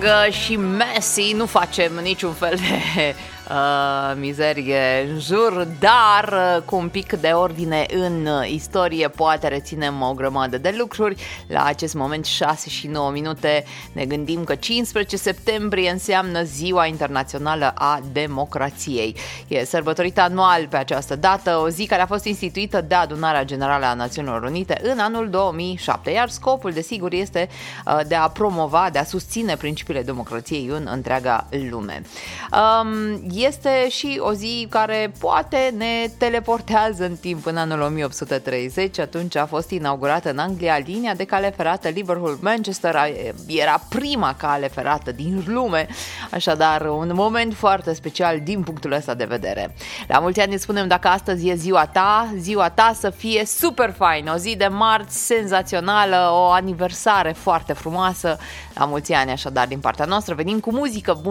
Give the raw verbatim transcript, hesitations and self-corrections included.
Young și Messi. Nu facem niciun fel de uh, mizerie în jur, dar uh, cu un pic de ordine în uh, istorie poate reținem o grămadă de lucruri. La acest moment, șase și nouă minute, ne gândim că cincisprezece septembrie înseamnă Ziua Internațională a Democrației. E sărbătorită anual pe această dată, o zi care a fost instituită de Adunarea Generală a Națiunilor Unite în anul două mii șapte, iar scopul, desigur, este uh, de a promova, de a susține principiile democrației în întreaga lume. Um, este și o zi care poate ne teleportează în timp în anul o mie opt sute treizeci, atunci a fost inaugurată în Anglia linia de cale ferată Liverpool-Manchester, era prima cale ferată din lume, așadar un moment foarte special din punctul ăsta de vedere. La mulți ani ne spunem dacă astăzi e ziua ta, ziua ta să fie super faină, o zi de marți senzațională, o aniversare foarte frumoasă. La mulți ani, așadar, din partea noastră venim cu muzică bună.